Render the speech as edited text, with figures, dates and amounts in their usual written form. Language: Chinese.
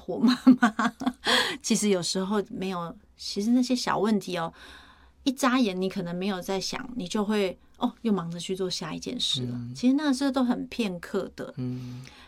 或妈妈，其实有时候没有，其实那些小问题哦，一眨眼你可能没有在想，你就会又忙着去做下一件事了。其实那个时候都很片刻的。